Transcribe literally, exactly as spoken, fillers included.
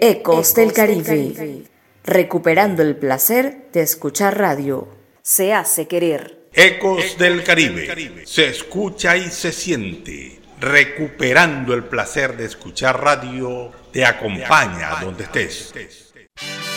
Ecos del Caribe, recuperando el placer de escuchar radio. Se hace querer. Ecos del Caribe, se escucha y se siente. Recuperando el placer de escuchar radio, te acompaña donde estés.